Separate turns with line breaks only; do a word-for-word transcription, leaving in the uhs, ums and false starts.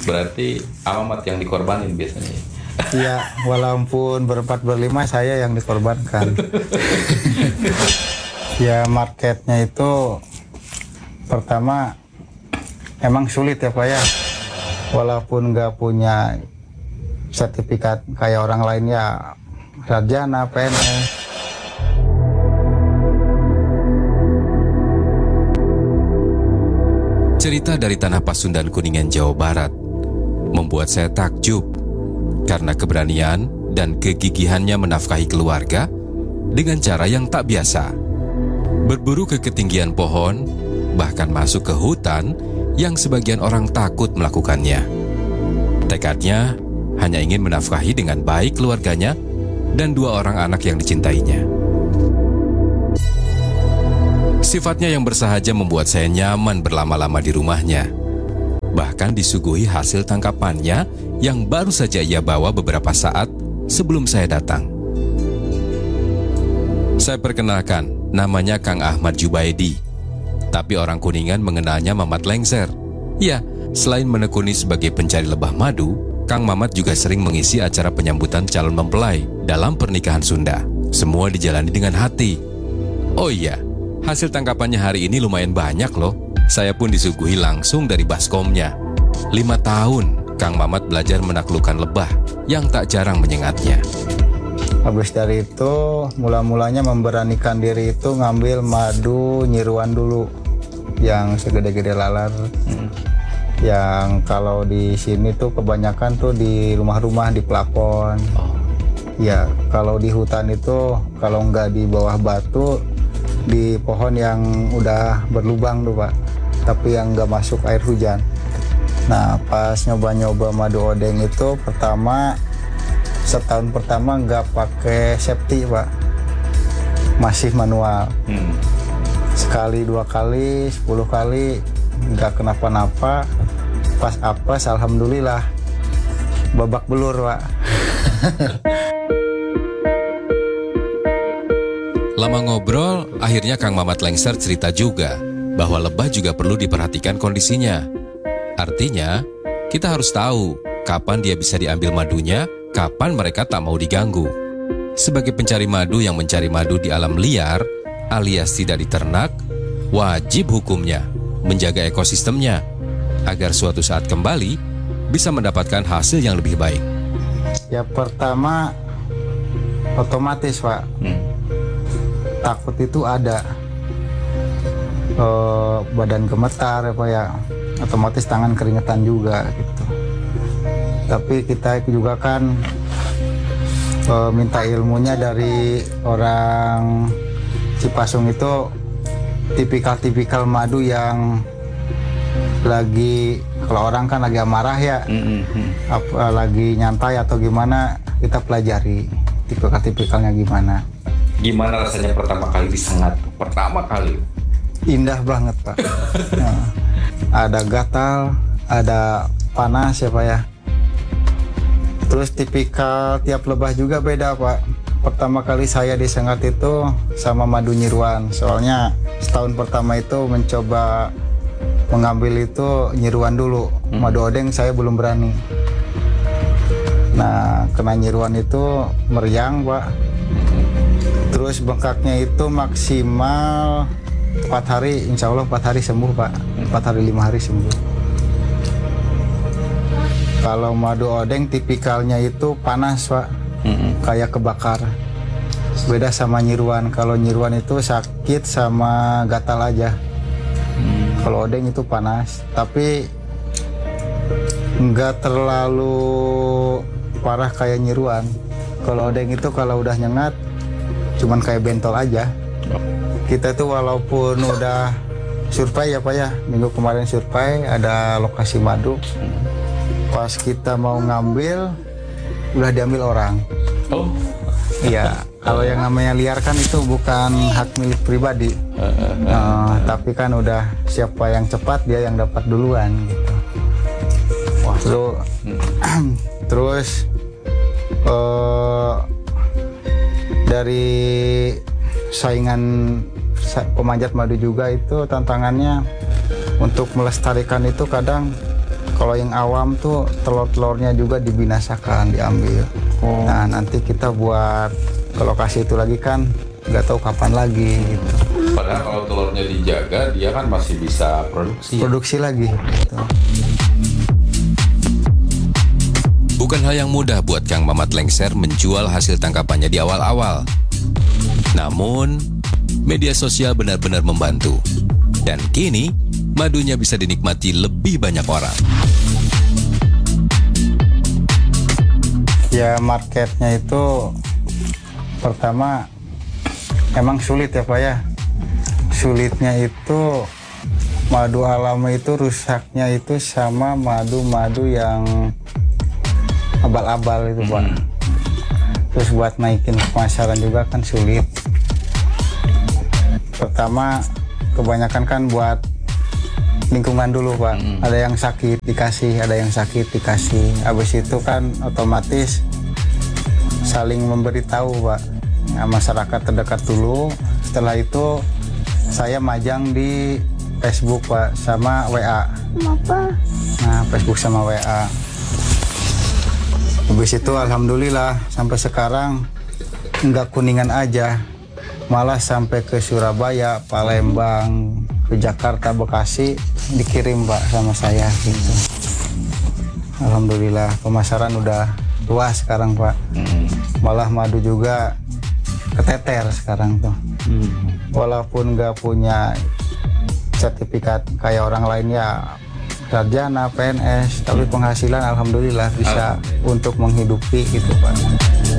Berarti Amamat yang dikorbanin biasanya.
Iya, walaupun berempat berlima saya yang dikorbankan. Ya marketnya itu pertama emang sulit ya Pak ya. Walaupun nggak punya sertifikat kayak orang lain ya, sarjana, P N S.
Cerita dari Tanah Pasundan Kuningan, Jawa Barat membuat saya takjub karena keberanian dan kegigihannya menafkahi keluarga dengan cara yang tak biasa. Berburu ke ketinggian pohon, bahkan masuk ke hutan yang sebagian orang takut melakukannya. Tekadnya hanya ingin menafkahi dengan baik keluarganya dan dua orang anak yang dicintainya. Sifatnya yang bersahaja membuat saya nyaman berlama-lama di rumahnya. Bahkan disuguhi hasil tangkapannya yang baru saja ia bawa beberapa saat sebelum saya datang. Saya perkenalkan, namanya Kang Ahmad Jubaidi. Tapi orang Kuningan mengenalnya Mamat Lengser. Ya, selain menekuni sebagai pencari lebah madu, Kang Mamat juga sering mengisi acara penyambutan calon mempelai dalam pernikahan Sunda. Semua dijalani dengan hati. Oh iya, hasil tangkapannya hari ini lumayan banyak loh. Saya pun disuguhi langsung dari baskomnya. Lima tahun, Kang Mamat belajar menaklukkan lebah yang tak jarang menyengatnya.
Habis dari itu, mula-mulanya memberanikan diri itu ngambil madu nyiruan dulu. Yang segede-gede lalar. Hmm. Yang kalau di sini tuh kebanyakan tuh di rumah-rumah, di plafon. Oh. Ya, kalau di hutan itu, kalau nggak di bawah batu, di pohon yang udah berlubang tuh Pak. Tapi yang nggak masuk air hujan. Nah, pas nyoba-nyoba madu odeng itu pertama, setahun pertama nggak pakai safety Pak, masih manual. Hmm. Sekali, dua kali, sepuluh kali nggak kenapa-napa. Pas apes, alhamdulillah babak belur Pak.
Lama ngobrol, akhirnya Kang Mamat Lengser cerita juga bahwa lebah juga perlu diperhatikan kondisinya. Artinya, kita harus tahu kapan dia bisa diambil madunya, kapan mereka tak mau diganggu. Sebagai pencari madu yang mencari madu di alam liar, alias tidak diternak, wajib hukumnya menjaga ekosistemnya, agar suatu saat kembali bisa mendapatkan hasil yang lebih baik.
Ya pertama, otomatis Pak, hmm. takut itu ada. E, badan gemetar ya Pak ya, otomatis tangan keringetan juga gitu. Tapi kita juga kan e, minta ilmunya dari orang Cipasung itu, tipikal-tipikal madu yang lagi, kalau orang kan lagi amarah ya, mm-hmm. apa, lagi nyantai atau gimana, kita pelajari tipikal-tipikalnya gimana.
Gimana rasanya pertama kali disengat? Pertama kali?
Indah banget Pak. Nah, ada gatal, ada panas ya Pak ya. Terus tipikal tiap lebah juga beda Pak. Pertama kali saya disengat itu sama madu nyiruan. Soalnya setahun pertama itu mencoba mengambil itu nyiruan dulu. Hmm. Madu odeng saya belum berani. Nah, kena nyiruan itu meriang Pak. Terus bengkaknya itu maksimal empat hari, insya Allah empat hari sembuh Pak. empat hari lima hari sembuh. Kalau madu odeng tipikalnya itu panas Pak. Mm-hmm. Kayak kebakar. Beda sama nyiruan. Kalau nyiruan itu sakit sama gatal aja. Mm. Kalau odeng itu panas, tapi nggak terlalu parah kayak nyiruan. Kalau odeng itu kalau udah nyengat, cuman kayak bentol aja. Kita tuh walaupun udah survei ya Pak ya, minggu kemarin survei ada lokasi madu. Pas kita mau ngambil, udah diambil orang.
Oh,
iya. Kalau yang namanya liar kan itu bukan hak milik pribadi. Uh, tapi kan udah siapa yang cepat dia yang dapat duluan gitu. Wah, lu, terus uh, dari saingan pemanjat madu juga itu tantangannya untuk melestarikan itu kadang Kalau yang awam tuh telur-telurnya juga dibinasakan, diambil.
Oh.
Nah nanti kita buat ke lokasi itu lagi kan nggak tahu kapan lagi gitu.
Padahal kalau telurnya dijaga, dia kan masih bisa produksi.
Produksi lagi gitu.
Bukan hal yang mudah buat Kang Mamat Lengser menjual hasil tangkapannya di awal-awal. Namun, media sosial benar-benar membantu. Dan kini, madunya bisa dinikmati lebih banyak orang.
Ya marketnya itu pertama emang sulit ya Pak ya. Sulitnya itu madu alami itu rusaknya itu sama madu-madu yang abal-abal itu Pak. Terus buat naikin pemasaran juga kan sulit. Pertama kebanyakan kan buat lingkungan dulu Pak. Hmm. Ada yang sakit dikasih, ada yang sakit dikasih. Habis itu kan otomatis saling memberitahu Pak. Nah, masyarakat terdekat dulu. Setelah itu saya majang di Facebook Pak sama W A.
Kenapa?
Nah Facebook sama W A. Habis itu alhamdulillah sampai sekarang nggak Kuningan aja. Malah sampai ke Surabaya, Palembang, ke Jakarta, Bekasi dikirim Pak sama saya gitu. Alhamdulillah pemasaran udah luas sekarang Pak. Malah madu juga keteter sekarang tuh. Walaupun nggak punya sertifikat kayak orang lain ya, sarjana, P N S, tapi penghasilan alhamdulillah bisa untuk menghidupi gitu Pak.